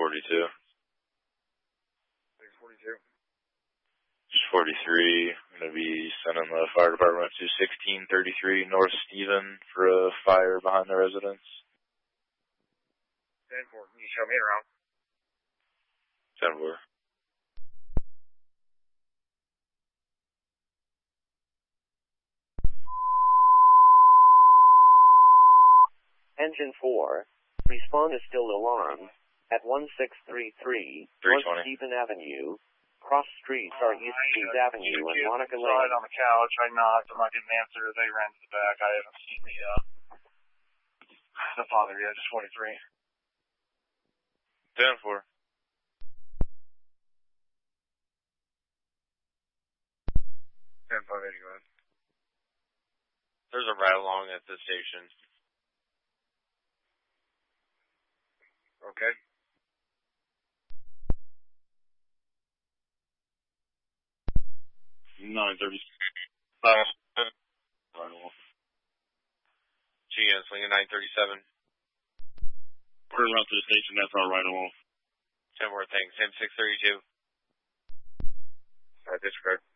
642. 642. 43. I'm going to be sending the fire department to 1633 North Stephen for a fire behind the residence. 10-4. Can you show me around? 10-4. Engine 4. Respawn is still alarmed. At 1633 North Stephen Avenue. Cross streets are East Keys Avenue and Monica Lane. I on the couch. I knocked. I didn't answer. They ran to the back. I haven't seen the father yet. Just 43. 10-4. 10-5, go ahead. There's a ride along at the station. Okay. Right along. She canceling at 937. We're around to the station, that's our right along. 10 more things. M632. Disregard.